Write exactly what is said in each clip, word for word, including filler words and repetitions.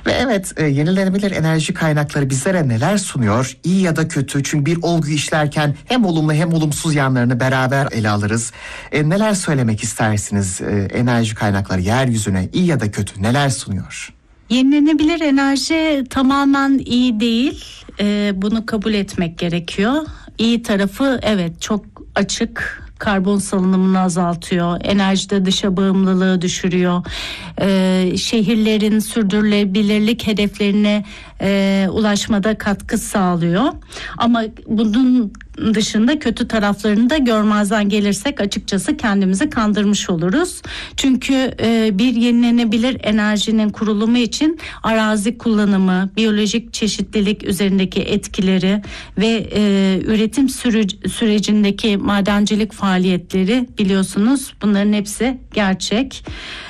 Ve evet, e, yenilenebilir enerji kaynakları bizlere neler sunuyor? İyi ya da kötü, çünkü bir olguyu işlerken hem olumlu hem olumsuz yanlarını beraber ele alırız. E, neler söylemek istersiniz? E, enerji kaynakları yeryüzüne iyi ya da kötü neler sunuyor? Yenilenebilir enerji tamamen iyi değil. Ee, bunu kabul etmek gerekiyor. İyi tarafı evet çok açık. Karbon salınımını azaltıyor, enerjide dışa bağımlılığı düşürüyor, ee, şehirlerin sürdürülebilirlik hedeflerine e, ulaşmada katkı sağlıyor. Ama bunun dışında kötü taraflarını da görmezden gelirsek açıkçası kendimizi kandırmış oluruz. Çünkü e, bir yenilenebilir enerjinin kurulumu için arazi kullanımı, biyolojik çeşitlilik üzerindeki etkileri ve e, üretim sürü- sürecindeki madencilik faaliyetleri biliyorsunuz, bunların hepsi gerçek.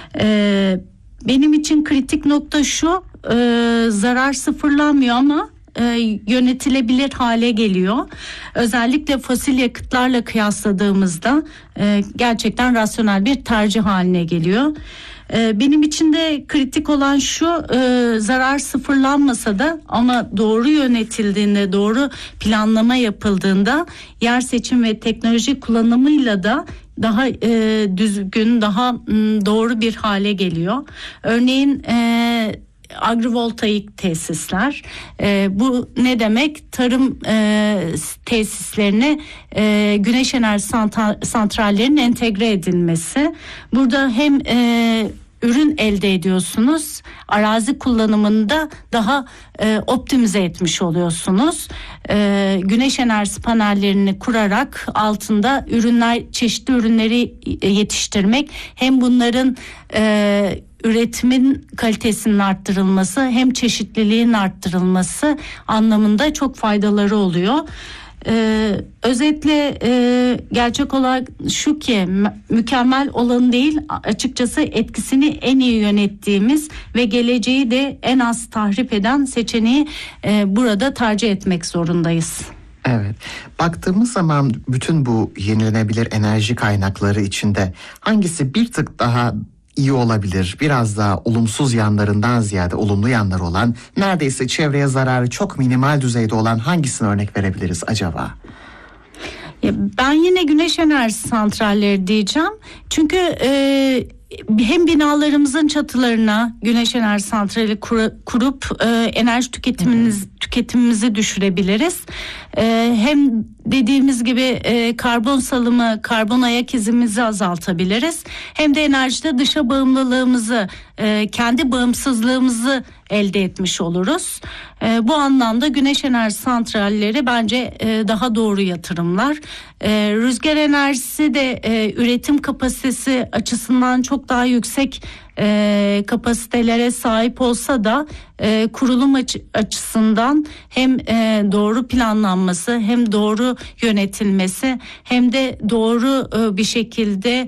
E, benim için kritik nokta şu, e, zarar sıfırlanmıyor ama E, yönetilebilir hale geliyor. Özellikle fosil yakıtlarla kıyasladığımızda e, gerçekten rasyonel bir tercih haline geliyor. E, benim için de kritik olan şu, e, zarar sıfırlanmasa da ama doğru yönetildiğinde, doğru planlama yapıldığında yer seçim ve teknoloji kullanımıyla da daha e, düzgün, daha m, doğru bir hale geliyor. Örneğin e, agrivoltaik tesisler, e, bu ne demek? Tarım e, tesislerine e, güneş enerji santral, santrallerinin entegre edilmesi. Burada hem e, ürün elde ediyorsunuz, arazi kullanımında daha e, optimize etmiş oluyorsunuz. E, güneş enerjisi panellerini kurarak altında ürünler, çeşitli ürünleri yetiştirmek, hem bunların e, üretimin kalitesinin arttırılması hem çeşitliliğin arttırılması anlamında çok faydaları oluyor. Ee, özetle e, gerçek olarak şu ki m- mükemmel olan değil, açıkçası etkisini en iyi yönettiğimiz ve geleceği de en az tahrip eden seçeneği e, burada tercih etmek zorundayız. Evet, baktığımız zaman bütün bu yenilenebilir enerji kaynakları içinde hangisi bir tık daha iyi olabilir? Biraz daha olumsuz yanlarından ziyade olumlu yanları olan, neredeyse çevreye zararı çok minimal düzeyde olan hangisine örnek verebiliriz acaba? Ben yine güneş enerjisi santralleri diyeceğim. Çünkü e, hem binalarımızın çatılarına güneş enerji santrali kur, kurup e, enerji tüketimimiz, tüketimimizi düşürebiliriz. E, hem dediğimiz gibi e, karbon salımı, karbon ayak izimizi azaltabiliriz. Hem de enerjide dışa bağımlılığımızı, e, kendi bağımsızlığımızı elde etmiş oluruz. E, bu anlamda güneş enerji santralleri bence e, daha doğru yatırımlar. E, rüzgar enerjisi de e, üretim kapasitesi açısından çok daha yüksek e, kapasitelere sahip olsa da e, kurulum açı, açısından hem e, doğru planlanması, hem doğru yönetilmesi, hem de doğru e, bir şekilde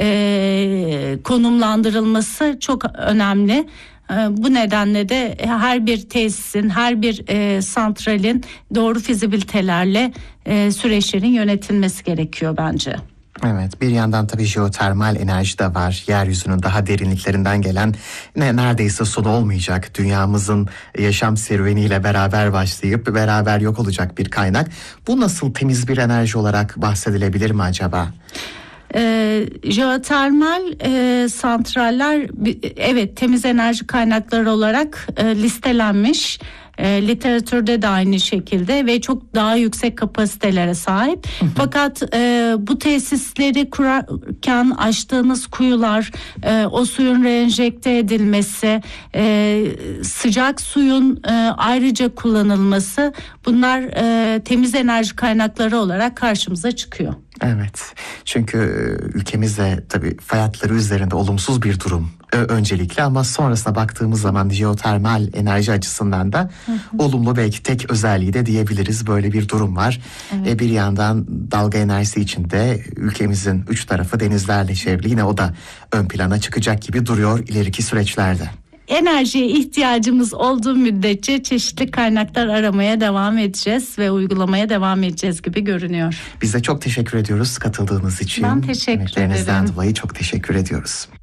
e, konumlandırılması çok önemli. Bu nedenle de her bir tesisin, her bir e, santralin doğru fizibilitelerle e, süreçlerin yönetilmesi gerekiyor bence. Evet, bir yandan tabii jeotermal enerji de var. Yeryüzünün daha derinliklerinden gelen, ne neredeyse sonu olmayacak, dünyamızın yaşam serüveniyle beraber başlayıp beraber yok olacak bir kaynak. Bu nasıl temiz bir enerji olarak bahsedilebilir mi acaba? E, jeotermal e, santraller evet temiz enerji kaynakları olarak e, listelenmiş. E, literatürde de aynı şekilde ve çok daha yüksek kapasitelere sahip. Hı hı. Fakat e, bu tesisleri kurarken açtığınız kuyular, e, o suyun reenjekte edilmesi, e, sıcak suyun e, ayrıca kullanılması, bunlar e, temiz enerji kaynakları olarak karşımıza çıkıyor. Evet, çünkü ülkemizde tabii fay hatları üzerinde olumsuz bir durum öncelikle, ama sonrasına baktığımız zaman jeotermal enerji açısından da hı hı. olumlu, belki tek özelliği de diyebiliriz, böyle bir durum var. Evet. E bir yandan dalga enerjisi içinde ülkemizin üç tarafı denizlerle çevrili, yine o da ön plana çıkacak gibi duruyor ileriki süreçlerde. Enerjiye ihtiyacımız olduğu müddetçe çeşitli kaynaklar aramaya devam edeceğiz ve uygulamaya devam edeceğiz gibi görünüyor. Biz de çok teşekkür ediyoruz katıldığınız için. Ben teşekkür ederim. Emeklerinizden dolayı çok teşekkür ediyoruz.